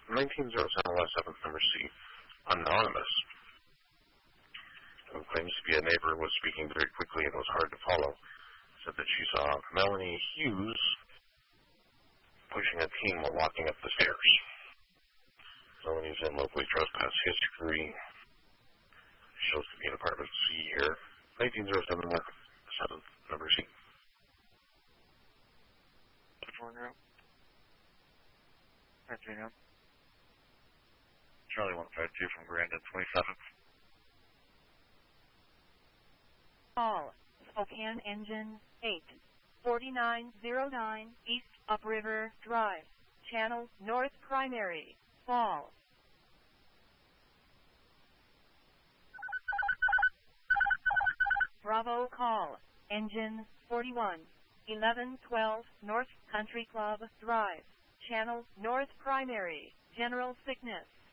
1907 West 7th, number C. Anonymous, who claims to be a neighbor, was speaking very quickly and was hard to follow. Said that she saw Melanie Hughes pushing a teen while walking up the stairs. Melanie's in locally trespass history. Shows to be in apartment C here. 1907 West 7th, number C. California. Virginia. Charlie 152 from Grandin, 27th. Call Spokane Engine 84909 East Upriver Drive, Channel North Primary, Fall. Bravo call, Engine 41, 1112 North Country Club Drive, Channel North Primary, General Sickness.